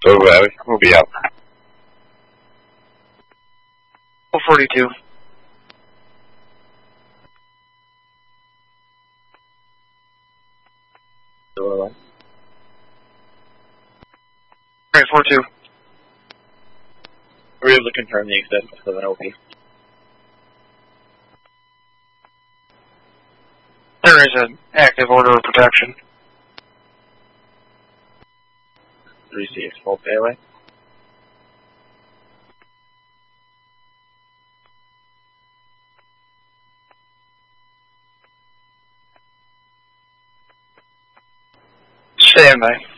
Over, we'll be out. 42. Alright, 42. we're able to confirm the existence of an OP. There is an active order of protection. Received full payaway. Stand by.